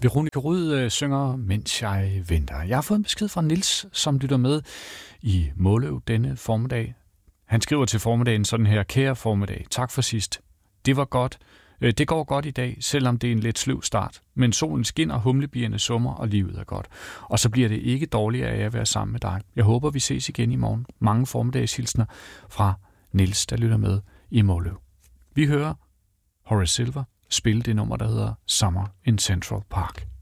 Veronica Ryd synger, mens jeg venter. Jeg har fået en besked fra Niels, som lytter med i Måløv denne formiddag. Han skriver til formiddagen sådan her: kære formiddag, tak for sidst. Det var godt. Det går godt i dag, selvom det er en lidt sløv start. Men solen skinner, humlebierne summer, og livet er godt. Og så bliver det ikke dårligere af at være sammen med dig. Jeg håber, vi ses igen i morgen. Mange formiddagshilsner fra Niels, der lytter med i Måløv. Vi hører Horace Silver spille det nummer, der hedder Summer in Central Park.